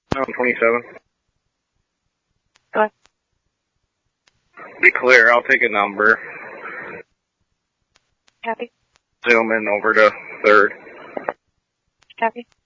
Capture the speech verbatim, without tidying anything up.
I'm twenty-seven. Go ahead. Be clear, I'll take a number. Copy. Zoom in over to third. Copy.